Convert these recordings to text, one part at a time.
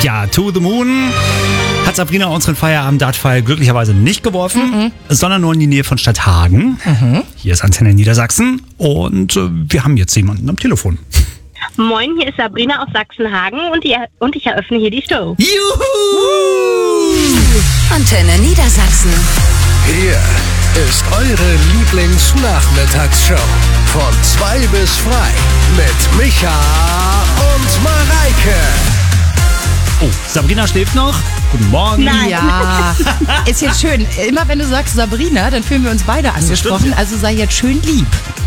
Ja, To the Moon hat Sabrina unseren Feierabend-Dartpfeil glücklicherweise nicht geworfen, sondern nur in die Nähe von Stadthagen. Hier ist Antenne Niedersachsen und wir haben jetzt jemanden am Telefon. Moin, hier ist Sabrina aus Sachsenhagen und ich eröffne hier die Show. Juhu! Antenne Niedersachsen. Hier ist eure Lieblingsnachmittagsshow. Von 2 bis frei mit Micha und Mareike. Oh, Sabrina schläft noch. Guten Morgen. Nein. Ja, ist jetzt schön. Immer wenn du sagst Sabrina, dann fühlen wir uns beide angesprochen. stimmt. Also sei jetzt schön lieb.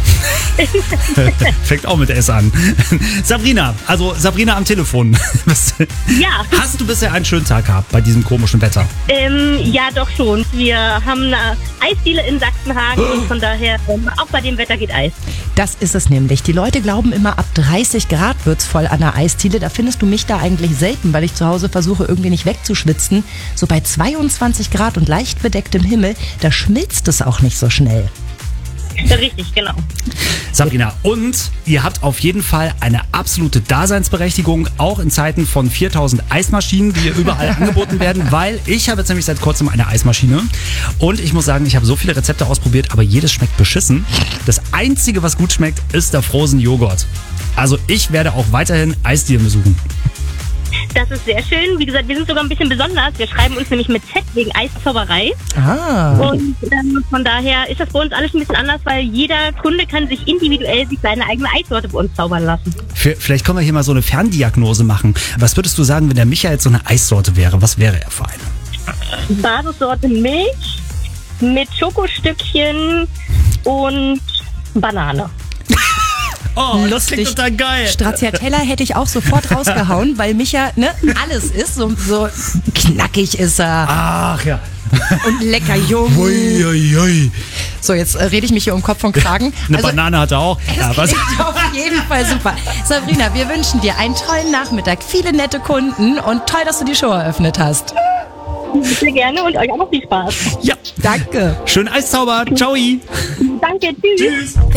Fängt auch mit S an. Sabrina am Telefon. Ja. Hast du bisher einen schönen Tag gehabt bei diesem komischen Wetter? Ja, doch schon. Wir haben eine Eisdiele in Sachsenhagen und von daher, auch bei dem Wetter geht Eis. Das ist es nämlich. Die Leute glauben immer, ab 30 Grad wird's voll an der Eisdiele. Da findest du mich da eigentlich selten, weil ich zu Hause versuche, irgendwie nicht wegzuschwitzen. So bei 22 Grad und leicht bedecktem Himmel, da schmilzt es auch nicht so schnell. Richtig, genau. Sabrina, und ihr habt auf jeden Fall eine absolute Daseinsberechtigung, auch in Zeiten von 4000 Eismaschinen, die hier überall angeboten werden, weil ich habe jetzt nämlich seit kurzem eine Eismaschine und ich muss sagen, ich habe so viele Rezepte ausprobiert, aber jedes schmeckt beschissen. Das Einzige, was gut schmeckt, ist der Frozen Joghurt. Also ich werde auch weiterhin Eisdielen besuchen. Das ist sehr schön. Wie gesagt, wir sind sogar ein bisschen besonders. Wir schreiben uns nämlich mit Z wegen Eiszauberei. Ah. Und von daher ist das bei uns alles ein bisschen anders, weil jeder Kunde kann sich individuell seine eigene Eissorte bei uns zaubern lassen. Vielleicht können wir hier mal so eine Ferndiagnose machen. Was würdest du sagen, wenn der Micha jetzt so eine Eissorte wäre? Was wäre er für eine? Basissorte Milch mit Schokostückchen und Banane. Oh, das Lustig. klingt total geil. Stracciatella hätte ich auch sofort rausgehauen, weil Micha alles ist. So knackig ist er Ach ja. und lecker jung. Uiuiui. So, jetzt rede ich mich hier um Kopf und Kragen. Eine Banane hat er auch. Ja, Das klingt auf jeden Fall super. Sabrina, wir wünschen dir einen tollen Nachmittag, viele nette Kunden und toll, dass du die Show eröffnet hast. Sehr gerne und euch auch noch viel Spaß. Ja. Danke. Schön Eiszauber. Ciao. Danke, tschüss. Tschüss.